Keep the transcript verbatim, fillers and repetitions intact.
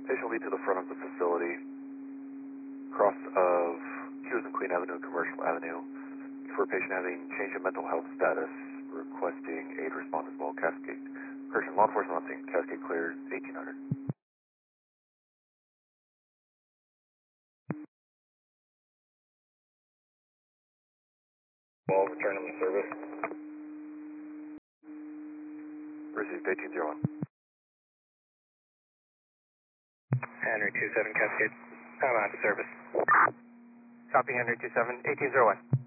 Patient will be to the front of the facility, cross of Hughes and Queen Avenue and Commercial Avenue, for a patient having change of mental health status, requesting aid response as well. Cascade, Correction, law enforcement on scene. Cascade cleared, eighteen hundred. All return on the service. Received eighteen zero one. Henry two seven Cascade. Come out to service. Copy Henry two seven, eighteen zero one.